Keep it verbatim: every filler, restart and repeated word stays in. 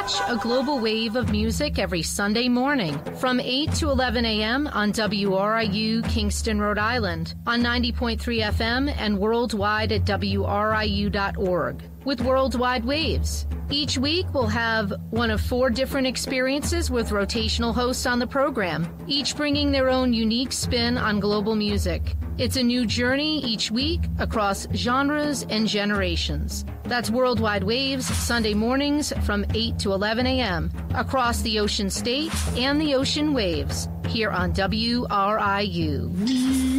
Catch a global wave of music every Sunday morning from eight to eleven a.m. on W R I U Kingston, Rhode Island, on ninety point three F M and worldwide at W R I U dot org with Worldwide Waves. Each week, we'll have one of four different experiences with rotational hosts on the program, each bringing their own unique spin on global music. It's a new journey each week across genres and generations. That's Worldwide Waves, Sunday mornings from eight to eleven a.m. across the ocean state and the ocean waves here on W R I U.